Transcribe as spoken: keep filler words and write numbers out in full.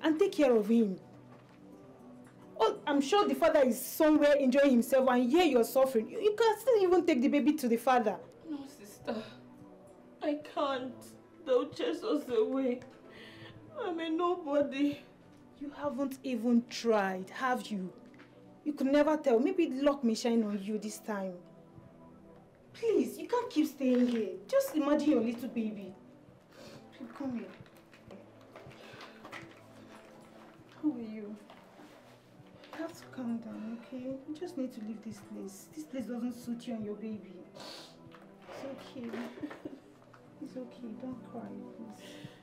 and take care of him. Oh, I'm sure the father is somewhere enjoying himself and here you're suffering. You, you can still even take the baby to the father. No, sister. I can't. They'll chase us away. I'm a nobody. You haven't even tried, have you? You could never tell. Maybe luck may shine on you this time. Please, you can't keep staying here. Just imagine your little baby. Please, come here. How are you? You have to calm down, okay? You just need to leave this place. This place doesn't suit you and your baby. It's okay. It's okay. Don't cry, please.